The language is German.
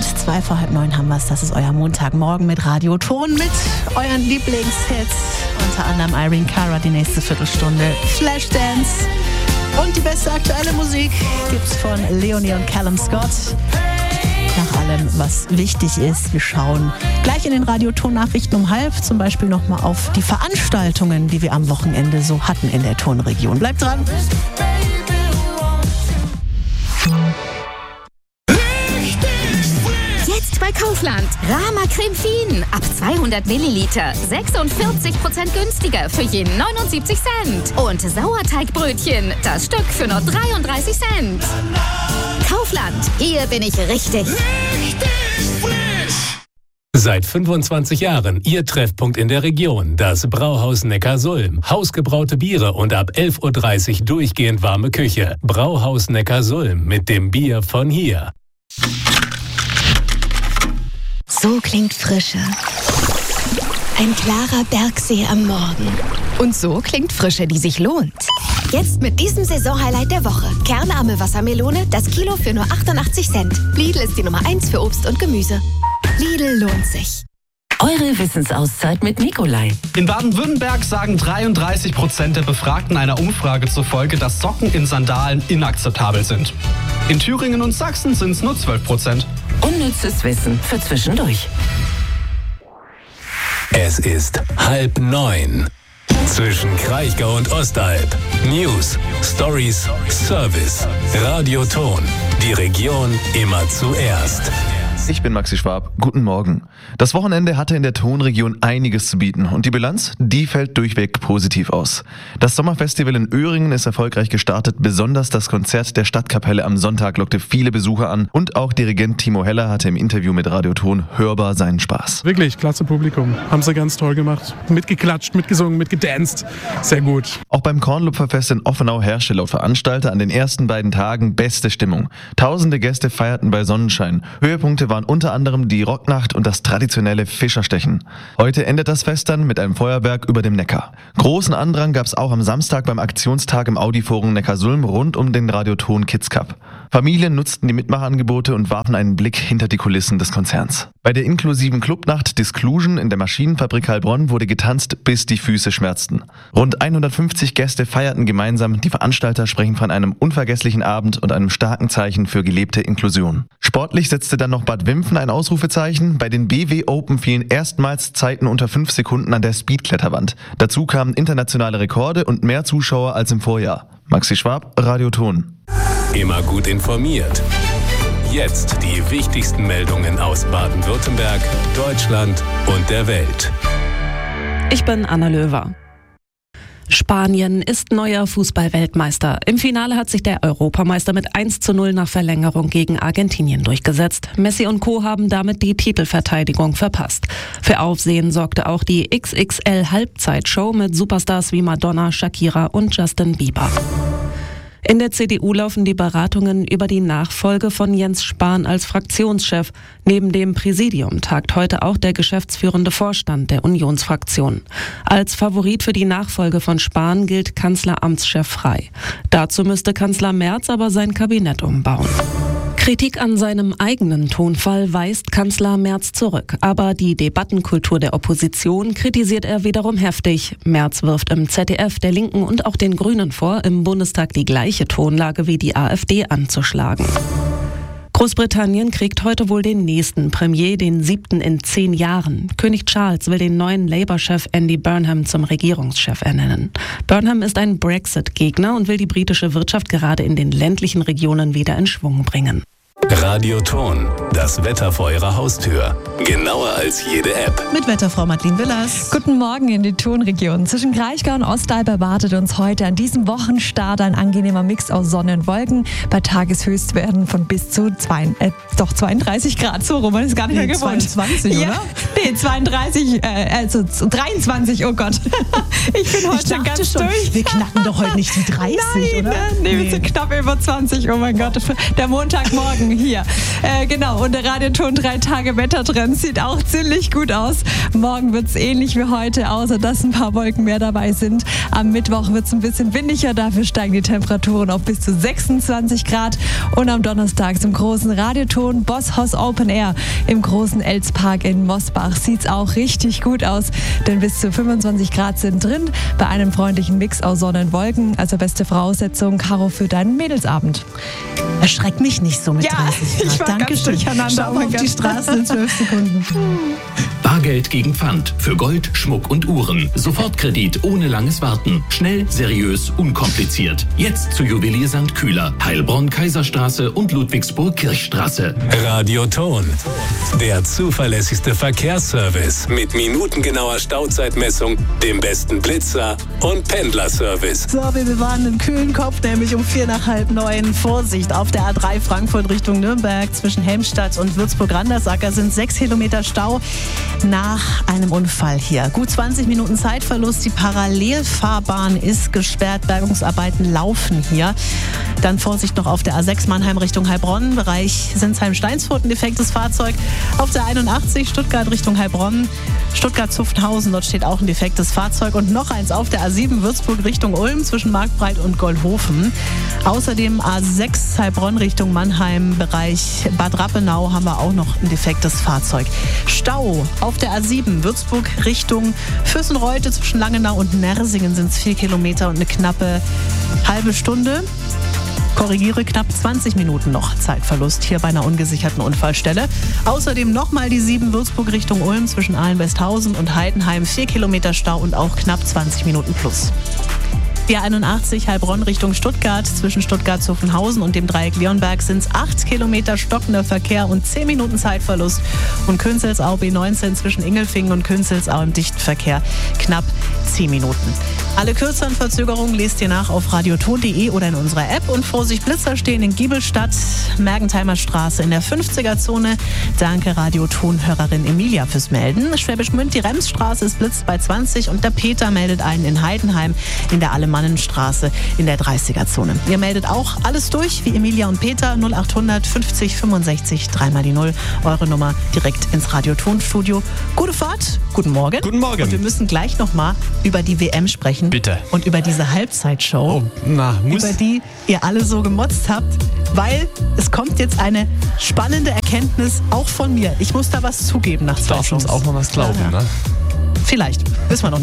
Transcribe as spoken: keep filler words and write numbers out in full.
zwei vor halb neun haben wir es. Das ist euer Montagmorgen mit Radio Ton, mit euren Lieblingshits. Unter anderem Irene Cara, die nächste Viertelstunde Flashdance. Und die beste aktuelle Musik gibt's von Leonie und Callum Scott. Nach allem, was wichtig ist. Wir schauen gleich in den Radio-Ton-Nachrichten um halb zum Beispiel nochmal auf die Veranstaltungen, die wir am Wochenende so hatten in der Tonregion. Bleibt dran! Jetzt bei Kaufland. Rama Creme Fien ab zweihundert Milliliter. sechsundvierzig Prozent günstiger für je neunundsiebzig Cent. Und Sauerteigbrötchen, das Stück für nur dreiunddreißig Cent. Kaufland, hier bin ich richtig. Richtig frisch. Seit fünfundzwanzig Jahren Ihr Treffpunkt in der Region, das Brauhaus Neckarsulm. Hausgebraute Biere und ab elf Uhr dreißig durchgehend warme Küche. Brauhaus Neckarsulm mit dem Bier von hier. So klingt Frische. Ein klarer Bergsee am Morgen. Und so klingt Frische, die sich lohnt. Jetzt mit diesem Saisonhighlight der Woche. Kernarme Wassermelone, das Kilo für nur achtundachtzig Cent. Lidl ist die Nummer eins für Obst und Gemüse. Lidl lohnt sich. Eure Wissensauszeit mit Nikolai. In Baden-Württemberg sagen dreiunddreißig Prozent der Befragten einer Umfrage zufolge, dass Socken in Sandalen inakzeptabel sind. In Thüringen und Sachsen sind es nur zwölf Prozent. Unnützes Wissen für zwischendurch. Es ist halb neun. Zwischen Kraichgau und Ostalb. News, Stories, Service. Radio Ton. Die Region immer zuerst. Ich bin Maxi Schwab. Guten Morgen. Das Wochenende hatte in der Tonregion einiges zu bieten und die Bilanz, die fällt durchweg positiv aus. Das Sommerfestival in Öhringen ist erfolgreich gestartet. Besonders das Konzert der Stadtkapelle am Sonntag lockte viele Besucher an und auch Dirigent Timo Heller hatte im Interview mit Radio Ton hörbar seinen Spaß. Wirklich klasse Publikum. Haben sie ganz toll gemacht. Mitgeklatscht, mitgesungen, mitgedanced. Sehr gut. Auch beim Kornlupferfest in Offenau herrschte laut Veranstalter an den ersten beiden Tagen beste Stimmung. Tausende Gäste feierten bei Sonnenschein. Höhepunkte waren unter anderem die Rocknacht und das traditionelle Fischerstechen. Heute endet das Fest dann mit einem Feuerwerk über dem Neckar. Großen Andrang gab es auch am Samstag beim Aktionstag im Audi-Forum Neckarsulm rund um den Radioton Kids Cup. Familien nutzten die Mitmachangebote und warfen einen Blick hinter die Kulissen des Konzerns. Bei der inklusiven Clubnacht Disclusion in der Maschinenfabrik Heilbronn wurde getanzt, bis die Füße schmerzten. Rund hundertfünfzig Gäste feierten gemeinsam. Die Veranstalter sprechen von einem unvergesslichen Abend und einem starken Zeichen für gelebte Inklusion. Sportlich setzte dann noch Bad Wimpfen ein Ausrufezeichen. Bei den B W Open fielen erstmals Zeiten unter fünf Sekunden an der Speedkletterwand. Dazu kamen internationale Rekorde und mehr Zuschauer als im Vorjahr. Maxi Schwab, Radio Ton. Immer gut informiert. Jetzt die wichtigsten Meldungen aus Baden-Württemberg, Deutschland und der Welt. Ich bin Anna Löwer. Spanien ist neuer Fußball-Weltmeister. Im Finale hat sich der Europameister mit eins zu null nach Verlängerung gegen Argentinien durchgesetzt. Messi und Co. haben damit die Titelverteidigung verpasst. Für Aufsehen sorgte auch die X X L-Halbzeitshow mit Superstars wie Madonna, Shakira und Justin Bieber. In der C D U laufen die Beratungen über die Nachfolge von Jens Spahn als Fraktionschef. Neben dem Präsidium tagt heute auch der geschäftsführende Vorstand der Unionsfraktion. Als Favorit für die Nachfolge von Spahn gilt Kanzleramtschef Frey. Dazu müsste Kanzler Merz aber sein Kabinett umbauen. Kritik an seinem eigenen Tonfall weist Kanzler Merz zurück. Aber die Debattenkultur der Opposition kritisiert er wiederum heftig. Merz wirft im Z D F, der Linken und auch den Grünen vor, im Bundestag die gleiche Tonlage wie die AfD anzuschlagen. Großbritannien kriegt heute wohl den nächsten Premier, den siebten in zehn Jahren. König Charles will den neuen Labour-Chef Andy Burnham zum Regierungschef ernennen. Burnham ist ein Brexit-Gegner und will die britische Wirtschaft gerade in den ländlichen Regionen wieder in Schwung bringen. Radio Ton, das Wetter vor Ihrer Haustür. Genauer als jede App. Mit Wetterfrau Madeleine Willers. Guten Morgen in die Tonregion. Zwischen Kraichgau und Ostalb erwartet uns heute an diesem Wochenstart ein angenehmer Mix aus Sonne und Wolken. Bei Tageshöchstwerten von bis zu zwei, äh, doch zweiunddreißig Grad. So rum, man ist gar nicht nee, mehr gewohnt. zweiundzwanzig, ja, oder? Nee, zweiunddreißig, äh, also dreiundzwanzig, oh Gott. Ich bin heute ich schon ganz schon, durch. Wir knacken doch heute nicht die dreißig, Nein, oder? Nee, nee, wir sind knapp über zwanzig, oh mein Gott. Der Montagmorgen hier. Äh, genau, und der Radioton drei Tage Wettertrend sieht auch ziemlich gut aus. Morgen wird es ähnlich wie heute, außer dass ein paar Wolken mehr dabei sind. Am Mittwoch wird es ein bisschen windiger, dafür steigen die Temperaturen auf bis zu sechsundzwanzig Grad. Und am Donnerstag zum großen Radioton Boss Hoss Open Air im großen Elspark in Mosbach sieht es auch richtig gut aus, denn bis zu fünfundzwanzig Grad sind drin bei einem freundlichen Mix aus Sonne und Wolken. Also beste Voraussetzung, Caro, für deinen Mädelsabend. Erschreck mich nicht so mit ja, dreißig Grad. Ich war Dankeschön. Schau auf die Straße in zwölf Sekunden. Bargeld gegen Pfand für Gold, Schmuck und Uhren. Sofortkredit ohne langes Warten. Schnell, seriös, unkompliziert. Jetzt zu Juwelier Sankt Kühler, Heilbronn, Kaiserstraße und Ludwigsburg Kirchstraße. Radioton, der zuverlässigste Verkehrsservice mit minutengenauer Stauzeitmessung, dem besten Blitzer und Pendlerservice. So, wir bewahren einen kühlen Kopf, nämlich um vier nach halb neun. Vorsicht, auf der A drei Frankfurt Richtung Nürnberg zwischen Helmstadt und Würzburg-Randersacker sind sechs Kilometer Stau nach einem Unfall hier. Gut zwanzig Minuten Zeitverlust. Die Parallelfahrbahn ist gesperrt. Bergungsarbeiten laufen hier. Dann Vorsicht noch auf der A sechs Mannheim Richtung Heilbronn. Bereich Sinsheim-Steinsfurt ein defektes Fahrzeug. Auf der einundachtzig Stuttgart Richtung Heilbronn. Stuttgart-Zuffenhausen, dort steht auch ein defektes Fahrzeug. Und noch eins auf der A sieben Würzburg Richtung Ulm zwischen Marktbreit und Goldhofen. Außerdem A sechs Heilbronn Richtung Mannheim, Bereich Bad Rappenau haben wir auch noch ein defektes Fahrzeug. Stau auf der A sieben Würzburg Richtung Fürstenreute zwischen Langenau und Nersingen sind es vier Kilometer und eine knappe halbe Stunde. Korrigiere, knapp zwanzig Minuten noch Zeitverlust hier bei einer ungesicherten Unfallstelle. Außerdem nochmal die sieben Würzburg Richtung Ulm zwischen Ahlen-Westhausen und Heidenheim. vier Kilometer Stau und auch knapp zwanzig Minuten plus. Die A einundachtzig Heilbronn Richtung Stuttgart zwischen Stuttgart-Zuffenhausen und dem Dreieck Leonberg sind es acht Kilometer stockender Verkehr und zehn Minuten Zeitverlust. Und Künzelsau B neunzehn zwischen Ingelfingen und Künzelsau im dichten Verkehr knapp zehn Minuten. Alle kürzeren Verzögerungen lest ihr nach auf radioton punkt de oder in unserer App. Und Vorsicht, Blitzer stehen in Giebelstadt, Mergentheimer Straße in der fünfziger-Zone. Danke Radioton-Hörerin Emilia fürs Melden. Schwäbisch Gmünd, die Remsstraße ist blitzt bei zwanzig und der Peter meldet einen in Heidenheim in der Alemannenstraße in der dreißiger-Zone. Ihr meldet auch alles durch, wie Emilia und Peter, null achthundert fünfzig fünfundsechzig, dreimal die Null. Eure Nummer direkt ins Radiotonstudio. Gute Fahrt, guten Morgen. Guten Morgen. Und wir müssen gleich nochmal über die W M sprechen. Bitte. Und über diese Halbzeitshow, oh, na, muss. über die ihr alle so gemotzt habt, weil es kommt jetzt eine spannende Erkenntnis auch von mir. Ich muss da was zugeben nach zwei Darf Shows. uns auch noch was glauben, ja, ja. ne? Vielleicht, wissen wir noch nicht.